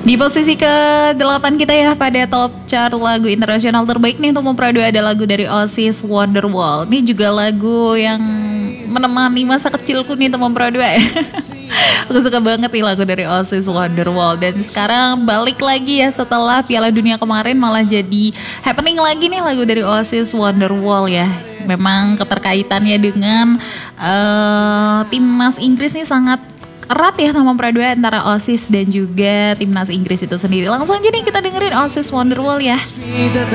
Di posisi ke-8 kita ya pada top chart lagu internasional terbaik nih untuk Mempra 2 ada lagu dari Oasis Wonderwall. Ini juga lagu yang menemani masa kecilku nih untuk Mempra 2 ya. Aku suka banget nih lagu dari Oasis Wonderwall. Dan sekarang balik lagi ya setelah Piala Dunia kemarin malah jadi happening lagi nih lagu dari Oasis Wonderwall ya. Memang keterkaitannya dengan timnas Inggris nih sangat erat ya sama Mempra 2 antara Oasis dan juga timnas Inggris itu sendiri. Langsung aja nih kita dengerin Oasis Wonderwall ya.